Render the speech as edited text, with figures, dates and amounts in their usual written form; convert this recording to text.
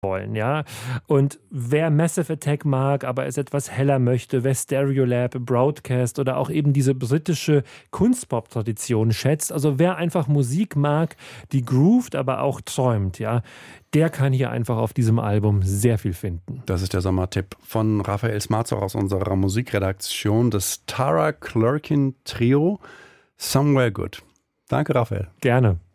wollen, ja. Und wer Massive Attack mag, aber es etwas heller möchte, wer Stereolab, Broadcast oder auch eben diese britische Kunstpop-Tradition schätzt, also wer einfach Musik mag, die groovt, aber auch träumt, ja, der kann hier einfach auf diesem Album sehr viel finden. Das ist der Sommertipp von Raphael Smarzoch aus unserer Musikredaktion, das Tara Clerkin Trio, Somewhere Good. Danke, Raphael. Gerne.